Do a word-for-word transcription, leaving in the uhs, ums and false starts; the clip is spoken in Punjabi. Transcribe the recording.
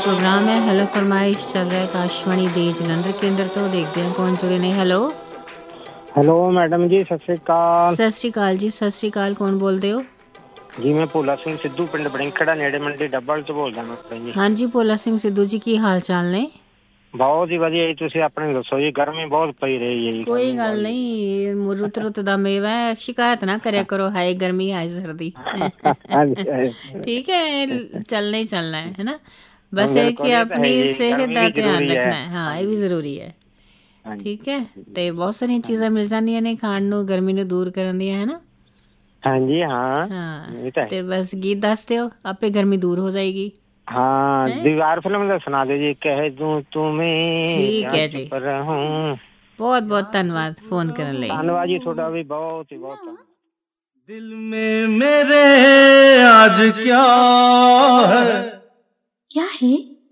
प्रोग्राम है हेलो फरमाइश चल रहा है आकाशवाणी ਦੇ ਜਲੰਧਰ ਕੇਂਦਰ ਤੋਂ। ਦੇਖਦੇ ਹਾਂ ਕੌਣ ਜੁੜੇ ਨੇ। ਹੈਲੋ ਹੈਲੋ ਮੈਡਮ ਜੀ, ਸਤਿ ਸ੍ਰੀ ਅਕਾਲ। ਸਤਿ ਸ਼੍ਰੀ ਅਕਾਲ ਜੀ। ਸਤਿ ਸ਼੍ਰੀ ਅਕਾਲ। ਕੌਣ ਬੋਲਦੇ ਹੋ? ਜੀ ਮੈਂ ਭੋਲਾ ਸਿੰਘ ਸਿੱਧੂ, ਪਿੰਡ ਬੜਿੰਖੜਾ ਨੇੜੇ ਮੰਡੀ ਡੱਬਲ ਤੋਂ ਬੋਲਦਾ ਮੈਂ ਜੀ। ਹਾਂਜੀ ਭੋਲਾ ਸਿੰਘ ਸਿੱਧੂ ਜੀ, ਕੀ ਹਾਲ ਚਾਲ ਨੇ? ਬਹੁਤ ਹੀ ਵਧੀਆ ਜੀ। ਤੁਸੀਂ ਆਪਣੇ ਦੱਸੋ ਜੀ? ਗਰਮੀ ਬਹੁਤ ਪਈ ਰਹੀ ਹੈ ਜੀ। ਕੋਈ ਗੱਲ ਨਹੀਂ, ਰੁੱਤ ਰੁੱਤ ਦਾ ਮੇਵਾ ਹੈ, ਸ਼ਿਕਾਇਤ ਨਾ ਕਰਿਆ ਕਰੋ, ਹਾਏ ਗਰਮੀ ਹਾਏ ਸਰਦੀ। ਠੀਕ ਹੈ, ਇਹ ਚੱਲਣਾ ਹੀ ਚੱਲਣਾ ਹੈ ਹੈ ਨਾ। ਬਸ ਇਹ ਕਿ ਆਪਣੀ ਸਿਹਤ ਦਾ ਧਿਆਨ ਰੱਖਣਾ ਹੈ। ਹਾਂ, ਇਹ ਵੀ ਜ਼ਰੂਰੀ ਹੈ। ਠੀਕ ਹੈ, ਤੇ ਬਹੁਤ ਸਾਰੀਆਂ ਚੀਜ਼ਾਂ ਮਿਲ ਜਾਂਦੀਆਂ ਨੇ ਖਾਣ ਨੂੰ ਗਰਮੀ ਨੂੰ ਦੂਰ ਕਰਨ ਦੀਆਂ, ਹੈ ਨਾ। ਹਾਂਜੀ ਹਾਂ ਹਾਂ, ਤੇ ਬਸ ਗੀਤ ਦੱਸ ਦਿਓ, ਆਪੇ ਗਰਮੀ ਦੂਰ ਹੋ ਜਾਏਗੀ। ਹਾਂ, ਦੀਵਾਰ ਫਿਲਮ ਦਾ ਸੁਣਾ ਦਿਓ ਜੀ। ਕਹਿ ਦੂੰ ਤੁਮੇ ਠੀਕ ਹੈ ਜੀ, ਬਹੁਤ ਬਹੁਤ ਧੰਨਵਾਦ ਫੋਨ ਕਰਨ ਲਈ। ਧੰਨਵਾਦ ਜੀ ਤੁਹਾਡਾ ਵੀ, ਬਹੁਤ ਹੀ ਬਹੁਤ ਧੰਨਵਾਦ। ਦਿਲ ਮੇਂ ਮੇਰੇ ਆਜ ਕਿਆ ਹੈ, क्या है?